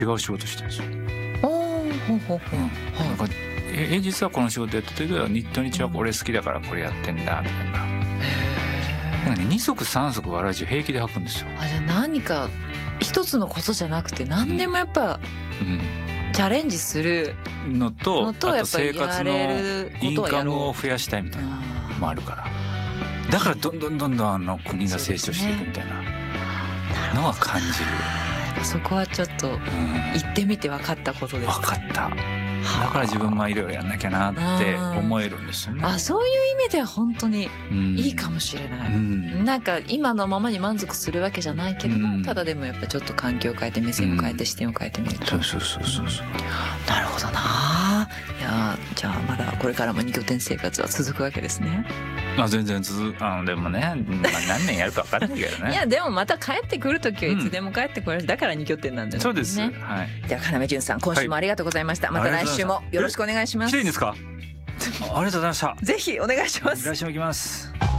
違う仕事してるんですよ。 ほうほうほう。 なんか平日はこの仕事やってたけど日はこれ好きだからこれやってんだみたいな。なんかね、2足3足わらじを平気で履くんですよ。 じゃあ何か一つのことじゃなくて何でもやっぱ、チャレンジするのとあと生活のインカムを増やしたいみたいなのもあるから、だからどんどん国が成長していくみたいなのは感じる。 そこはちょっと行ってみて分かったことです。 分かった。だから自分もいろいろやんなきゃなって思えるんですよね。 そういう意味では本当にいいかもしれない。なんか今のままに満足するわけじゃないけど、ただでもやっぱちょっと環境を変えて目線を変えて視点を変えてみると。そう。なるほどな。いやじゃあまだこれからも2拠点生活は続くわけですね。 全然でもね、何年やるか分かんないけどね。 いやでもまた帰ってくる時はいつでも帰ってこれる、だから2拠点なんだよね。 そうです。はい。 じゃあ要潤さん、今週もありがとうございました。また来週もよろしくお願いします。 来ていいんですか？ありがとうございました。 ぜひお願いします。 来週も行きます。